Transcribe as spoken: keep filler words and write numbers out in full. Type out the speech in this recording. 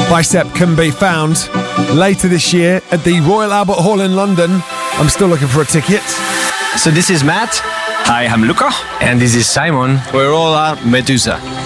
Bicep can be found later this year at the Royal Albert Hall in London. I'm still looking for a ticket. So this is Matt. Hi, I'm Luca. And this is Simon. We're all at Medusa.